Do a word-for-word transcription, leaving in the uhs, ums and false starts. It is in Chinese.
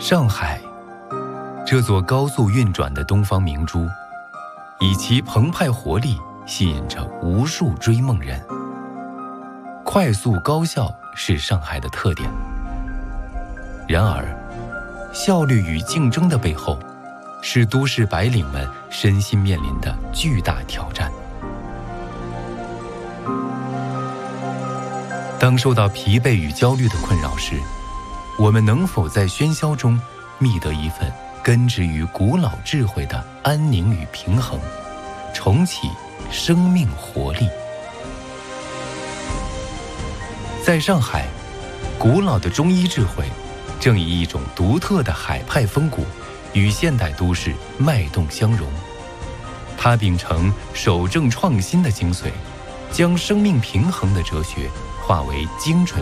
上海，这座高速运转的东方明珠，以其澎湃活力吸引着无数追梦人。快速高效是上海的特点，然而，效率与竞争的背后，是都市白领们身心面临的巨大挑战。当受到疲惫与焦虑的困扰时，我们能否在喧嚣中觅得一份根植于古老智慧的安宁与平衡，重启生命活力？在上海，古老的中医智慧正以一种独特的海派风骨与现代都市脉动相融。它秉承守正创新的精髓，将生命平衡的哲学化为精准